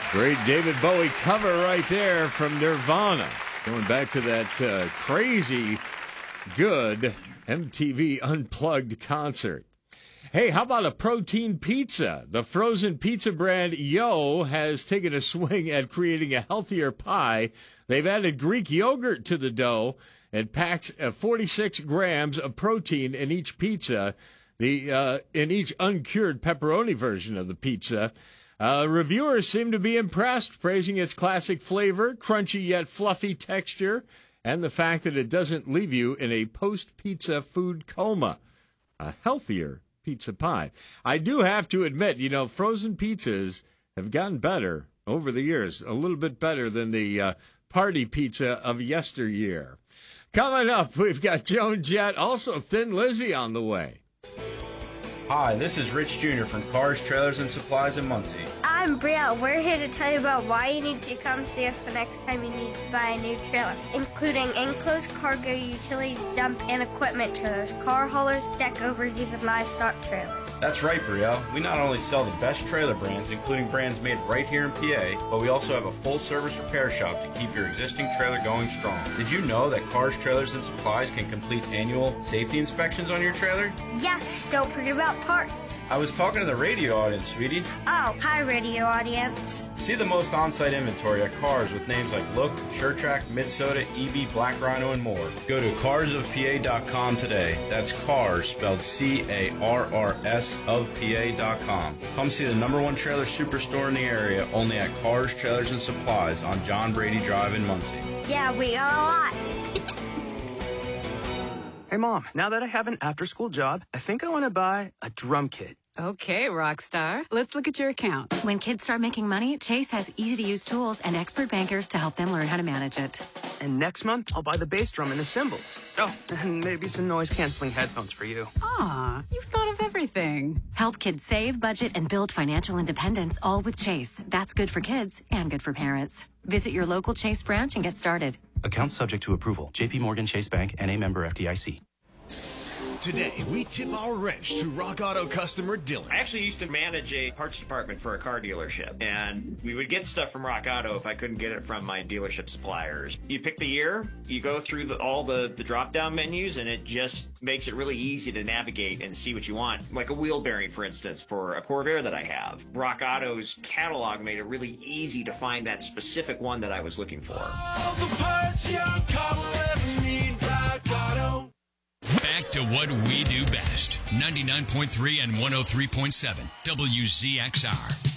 Great David Bowie cover right there from Nirvana. Going back to that crazy good MTV Unplugged concert. Hey, how about a protein pizza? The frozen pizza brand Yo has taken a swing at creating a healthier pie. They've added Greek yogurt to the dough and packs 46 grams of protein in each pizza, in each uncured pepperoni version of the pizza. Reviewers seem to be impressed, praising its classic flavor, crunchy yet fluffy texture, and the fact that it doesn't leave you in a post-pizza food coma. A healthier pizza pie. I do have to admit, frozen pizzas have gotten better over the years, a little bit better than the party pizza of yesteryear. Coming up, we've got Joan Jett, also Thin Lizzy on the way. Hi, this is Rich Jr. from Cars, Trailers, and Supplies in Muncie. I'm Bria. We're here to tell you about why you need to come see us the next time you need to buy a new trailer, including enclosed cargo, utility dump, and equipment trailers, car haulers, deck overs, even livestock trailers. That's right, Brielle. We not only sell the best trailer brands, including brands made right here in PA, but we also have a full-service repair shop to keep your existing trailer going strong. Did you know that Cars, Trailers, and Supplies can complete annual safety inspections on your trailer? Yes, don't forget about parts. I was talking to the radio audience, sweetie. Oh, hi, radio audience. See the most on-site inventory at Cars with names like Look, SureTrack, Midsoda, EB, Black Rhino, and more. Go to carsofpa.com today. That's Cars, spelled C-A-R-R-S of PA.com. Come see the #1 trailer superstore in the area, only at Cars, Trailers, and Supplies on John Brady Drive in Muncie. Yeah, we got a lot. Hey, Mom, now that I have an after-school job, I think I want to buy a drum kit. Okay, Rockstar. Let's look at your account. When kids start making money, Chase has easy-to-use tools and expert bankers to help them learn how to manage it. And next month, I'll buy the bass drum and the cymbals. Oh, and maybe some noise-canceling headphones for you. Aw, you've thought of everything. Help kids save, budget, and build financial independence, all with Chase. That's good for kids and good for parents. Visit your local Chase branch and get started. Account subject to approval. J.P. Morgan Chase Bank, N.A. member FDIC. Today, we tip our wrench to Rock Auto customer Dylan. I actually used to manage a parts department for a car dealership, and we would get stuff from Rock Auto if I couldn't get it from my dealership suppliers. You pick the year, you go through all the drop-down menus, and it just makes it really easy to navigate and see what you want. Like a wheel bearing, for instance, for a Corvair that I have. Rock Auto's catalog made it really easy to find that specific one that I was looking for. All the parts your car will ever need, Rock Auto. Back to what we do best. 99.3 and 103.7 WZXR.